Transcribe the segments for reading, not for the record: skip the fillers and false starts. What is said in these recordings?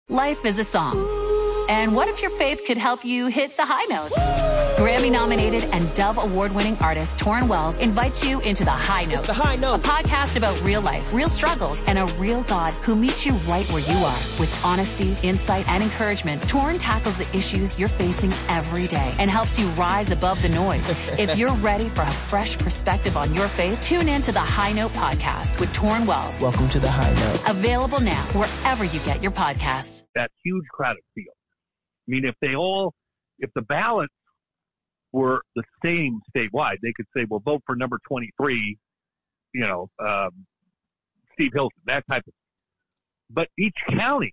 Life is a song. And what if your faith could help you hit the high notes? Grammy-nominated and Dove Award-winning artist Torrin Wells invites you into The High Note. It's The High Note. A podcast about real life, real struggles, and a real God who meets you right where you are. With honesty, insight, and encouragement, Torrin tackles the issues you're facing every day and helps you rise above the noise. If you're ready for a fresh perspective on your faith, tune in to The High Note podcast with Torrin Wells. Welcome to The High Note. Available now wherever you get your podcasts. That huge crowded field. I mean, if the ballots were the same statewide, they could say, well, vote for number 23, Steve Hilton, that type of thing. But each county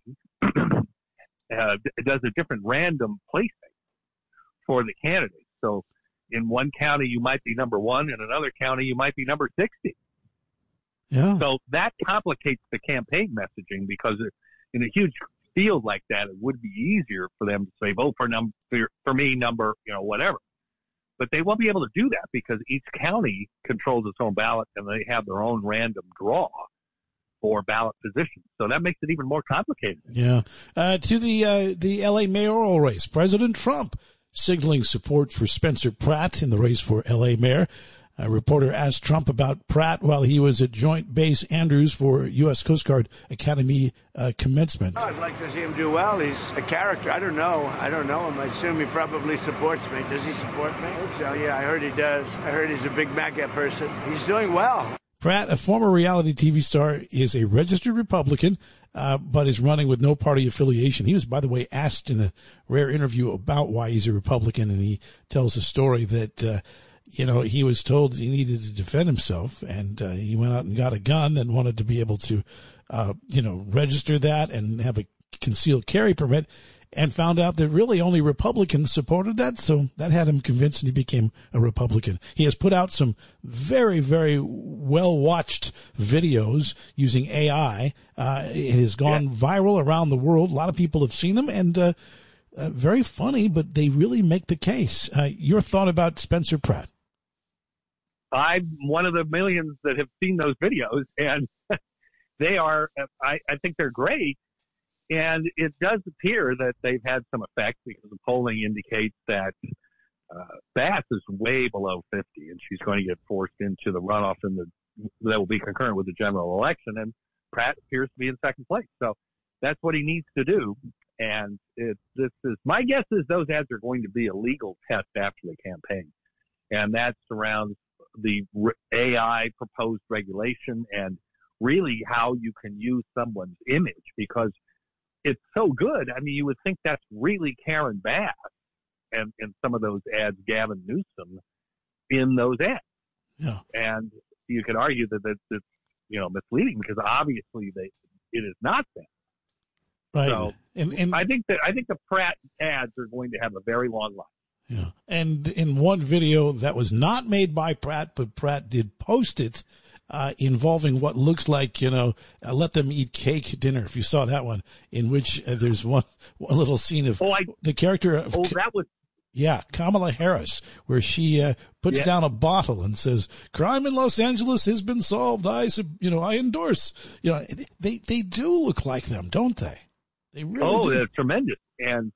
does a different random placing for the candidates. So in one county, you might be number 1. In another county, you might be number 60. Yeah. So that complicates the campaign messaging because in a huge field like that, it would be easier for them to say, vote for me, number, whatever. But they won't be able to do that because each county controls its own ballot and they have their own random draw for ballot positions. So that makes it even more complicated. Yeah. To the L.A. mayoral race, President Trump signaling support for Spencer Pratt in the race for L.A. mayor. A reporter asked Trump about Pratt while he was at Joint Base Andrews for U.S. Coast Guard Academy commencement. I'd like to see him do well. He's a character. I don't know him. I assume he probably supports me. Does he support me? I think so, yeah. I heard he does. I heard he's a big MAGA person. He's doing well. Pratt, a former reality TV star, is a registered Republican, but is running with no party affiliation. He was, by the way, asked in a rare interview about why he's a Republican, and he tells a story that he was told he needed to defend himself, and he went out and got a gun and wanted to be able to, register that and have a concealed carry permit, and found out that really only Republicans supported that. So that had him convinced, and he became a Republican. He has put out some very, very well-watched videos using AI. It has gone viral around the world. A lot of people have seen them, and very funny, but they really make the case. Your thought about Spencer Pratt? I'm one of the millions that have seen those videos, and they are, I think they're great. And it does appear that they've had some effect because the polling indicates that Bass is way below 50, and she's going to get forced into the runoff that will be concurrent with the general election. And Pratt appears to be in second place. So that's what he needs to do. And my guess is those ads are going to be a legal test after the campaign. And that surrounds the AI proposed regulation and really how you can use someone's image because it's so good. I mean, you would think that's really Karen Bass and some of those ads, Gavin Newsom in those ads. Yeah. And you could argue that it's, misleading because obviously it is not them. Right. So and I think the Pratt ads are going to have a very long life. Yeah. And in one video that was not made by Pratt, but Pratt did post it, involving what looks like, let them eat cake dinner. If you saw that one, in which there's one little scene of the character of, that was, Kamala Harris, where she puts down a bottle and says, "Crime in Los Angeles has been solved. I endorse." They do look like them, don't they? They really do. They're tremendous. And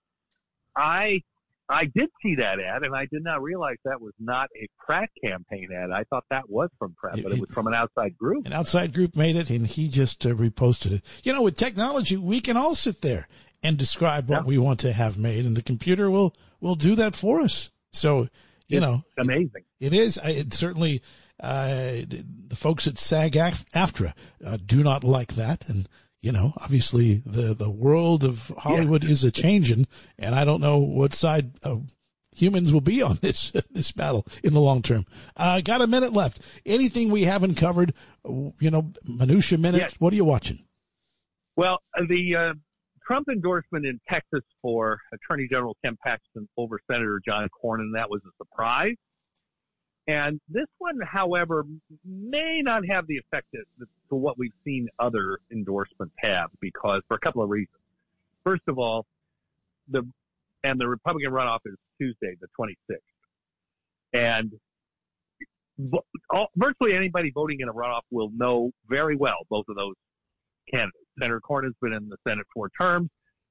I did see that ad, and I did not realize that was not a Pratt campaign ad. I thought that was from Pratt, but it was from an outside group. An outside group made it, and he just reposted it. With technology, we can all sit there and describe what we want to have made, and the computer will do that for us. So, it's amazing. It is. It certainly, the folks at SAG-AFTRA do not like that, and obviously the world of Hollywood is a-changing, and I don't know what side humans will be on this battle in the long term. Got a minute left. Anything we haven't covered, minutia minute? Yes. What are you watching? Well, the Trump endorsement in Texas for Attorney General Ken Paxton over Senator John Cornyn, that was a surprise. And this one, however, may not have the effect to what we've seen other endorsements have, because for a couple of reasons. First of all, the Republican runoff is Tuesday, the 26th. And virtually anybody voting in a runoff will know very well both of those candidates. Senator Cornyn's been in the Senate 4 terms.